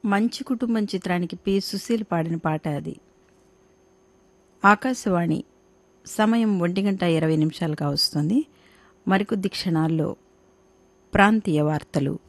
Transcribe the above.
మంచి కుటుంబం చిత్రానికి పి సుశీల్ పాడిన పాట అది. ఆకాశవాణి సమయం 1:20 కావస్తుంది. మరికొద్ది క్షణాల్లో ప్రాంతీయ వార్తలు.